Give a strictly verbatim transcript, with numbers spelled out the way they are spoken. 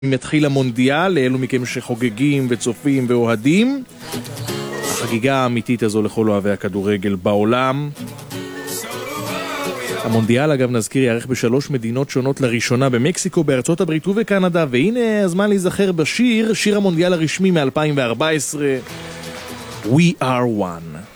מתחיל המונדיאל, לאלו מכם שחוגגים וצופים ואוהדים. החגיגה האמיתית הזו לכל אוהבי הכדורגל בעולם. המונדיאל, אגב, נזכיר, יערך בשלוש מדינות שונות לראשונה, במקסיקו, בארצות הברית ובקנדה, והנה הזמן להיזכר בשיר, שיר המונדיאל הרשמי מ-אלפיים וארבע עשרה, We are one.